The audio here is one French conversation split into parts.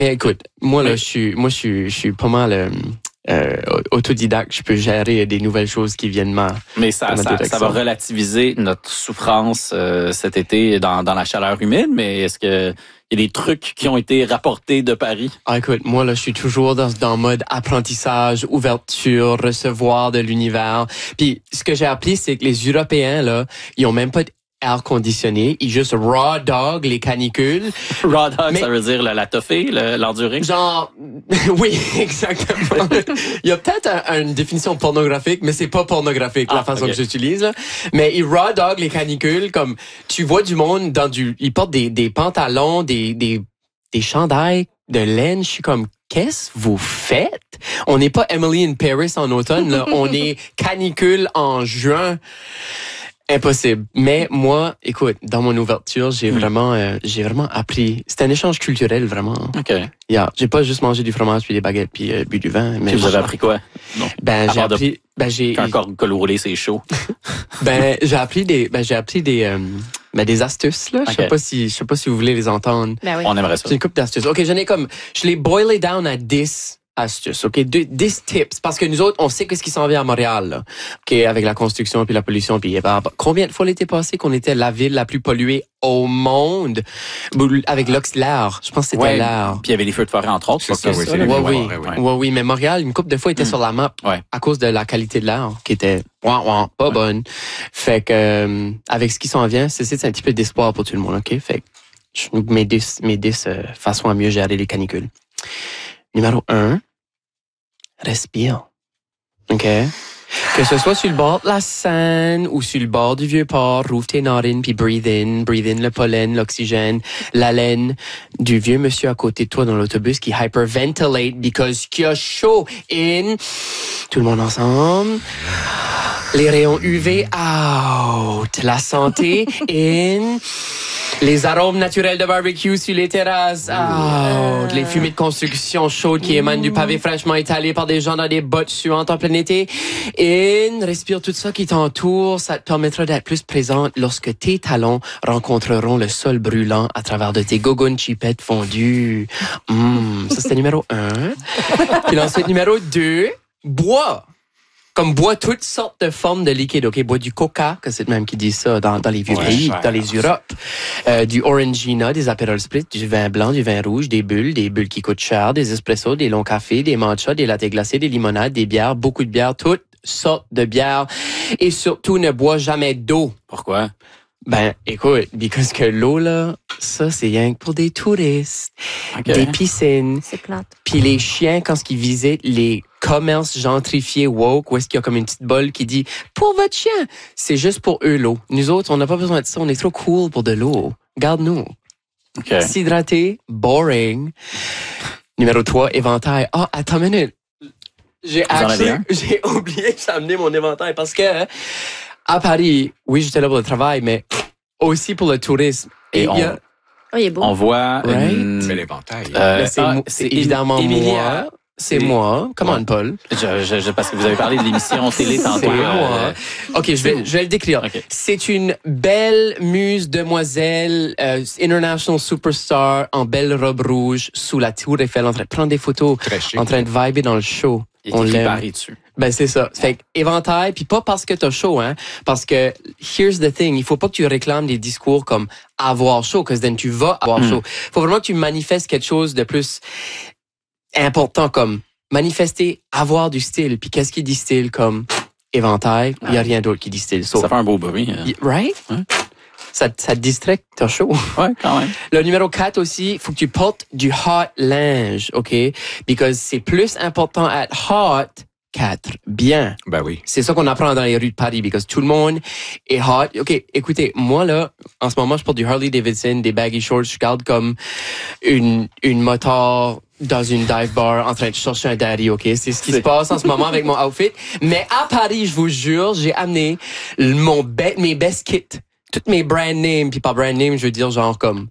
Mais écoute, moi là, je suis pas mal autodidacte. Je peux gérer des nouvelles choses qui viennent Mais ça va relativiser notre souffrance cet été dans la chaleur humide. Mais est-ce que il y a des trucs qui ont été rapportés de Paris? Ah, écoute, moi là, je suis toujours dans mode apprentissage, ouverture, recevoir de l'univers. Puis ce que j'ai appris, c'est que les Européens là, ils ont même pas air conditionné, ils juste raw dog les canicules. Raw dog, ça veut dire la toffée, l'endurée? Genre, oui, exactement. Il y a peut-être une définition pornographique, mais c'est pas pornographique la façon que j'utilise. Là. Mais ils raw dog les canicules, comme tu vois du monde ils portent des pantalons, des chandails de laine. Je suis comme, qu'est-ce que vous faites? On n'est pas Emily in Paris en automne, là. On est canicule en juin. Impossible. Mais moi, écoute, dans mon ouverture, j'ai vraiment appris. C'était un échange culturel, vraiment. OK. Yeah. J'ai pas juste mangé du fromage puis des baguettes puis bu du vin. Mais vous avez appris quoi? Non. J'ai qu'un col roulé, c'est chaud. j'ai appris des astuces, là. Okay. Je sais pas si vous voulez les entendre. Ben oui. On aimerait ça. C'est une couple d'astuces. OK, je l'ai boilé down à 10 astuces, OK? 10 tips. Parce que nous autres, on sait qu'est-ce qui s'en vient à Montréal, là. OK? Avec la construction puis la pollution puis combien de fois l'été passé qu'on était la ville la plus polluée au monde avec l'air. Je pense que c'était l'air. Puis il y avait les feux de forêt, entre autres. C'est ça, oui. Oui, mais Montréal, une couple de fois, était sur la map à cause de la qualité de l'air qui était pas bonne. Fait que, avec ce qui s'en vient, c'est un petit peu d'espoir pour tout le monde, OK? Fait que, mes 10 façons à mieux gérer les canicules. Numéro 1, respire. OK? Que ce soit sur le bord de la Seine ou sur le bord du Vieux-Port, rouvre tes narines puis breathe in le pollen, l'oxygène, la laine du vieux monsieur à côté de toi dans l'autobus qui hyperventilate because qu'il a chaud. In, tout le monde ensemble. Les rayons UV out. La santé in. Les arômes naturels de barbecue sur les terrasses. Out. Les fumées de construction chaudes qui émanent du pavé fraîchement étalé par des gens dans des bottes suantes en plein été. In. Respire tout ça qui t'entoure. Ça te permettra d'être plus présente lorsque tes talons rencontreront le sol brûlant à travers de tes gogoons chipettes fondues. Ça, c'était numéro 1. Puis ensuite, numéro 2, bois. Comme bois toutes sortes de formes de liquide. OK, bois du coca, que c'est le même qui dit ça dans les vieux pays, dans les Europes. Du Orangina, des Aperol Spritz, du vin blanc, du vin rouge, des bulles qui coûtent cher, des espressos, des longs cafés, des matchas, des lattés glacés, des limonades, des bières, beaucoup de bières, toutes sortes de bières. Et surtout, ne bois jamais d'eau. Pourquoi? Ben, écoute, parce que l'eau, là, ça, c'est rien que pour des touristes. Okay. Des piscines. C'est plate. Puis les chiens, quand ils visitent les commerces gentrifiés woke, où est-ce qu'il y a comme une petite bolle qui dit « Pour votre chien! » C'est juste pour eux, l'eau. Nous autres, on n'a pas besoin de ça. On est trop cool pour de l'eau. Garde-nous. Okay. S'hydrater, boring. Numéro 3, éventail. Ah, attends une minute. J'ai oublié de s'amener mon éventail parce que à Paris, oui, j'étais là pour le travail, mais aussi pour le tourisme. Et il est beau. On voit C'est l'éventail. C'est évidemment moi. C'est moi. Come on, Paul. Parce que vous avez parlé de l'émission télé tantôt. C'est moi. OK, je vais le décrire. Okay. C'est une belle muse demoiselle, international superstar, en belle robe rouge, sous la tour Eiffel, en train de prendre des photos, en train de vibrer dans le show. On l'aime. Dessus. Ben, c'est ça. Fait que, éventail, puis pas parce que t'as chaud, hein. Parce que, here's the thing, il faut pas que tu réclames des discours comme avoir chaud, parce que then tu vas avoir chaud. Faut vraiment que tu manifestes quelque chose de plus important, comme manifester, avoir du style. Puis qu'est-ce qui dit style comme éventail? Il y a rien d'autre qui dit style. Ça fait un beau bruit. Hein. Right? Hein? Ça te distrait, t'as chaud. Ouais, quand même. Le numéro 4 aussi, faut que tu portes du hot linge, OK? Because c'est plus important à être hot qu'être bien. Ben oui. C'est ça qu'on apprend dans les rues de Paris, because tout le monde est hot. OK, écoutez, moi, là, en ce moment, je porte du Harley Davidson, des baggy shorts, je garde comme une motard dans une dive bar en train de chercher un daddy, OK? C'est ce qui se passe en ce moment avec mon outfit. Mais à Paris, je vous jure, j'ai amené mes best kits. Toutes mes brand names, puis pas brand name, je veux dire genre comme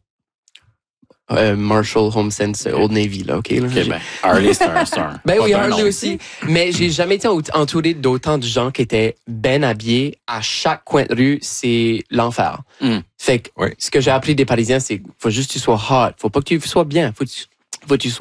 Marshall, HomeSense, Old Navy, là, OK? Là, ben, Harley, c'est un Ben oui, Harley aussi. Mais j'ai jamais été entouré d'autant de gens qui étaétaient bien habillés. À chaque coin de rue, c'est l'enfer. Fait que ce que j'ai appris des Parisiens, c'est faut juste que tu sois hot. Faut pas que tu sois bien. Faut que tu sois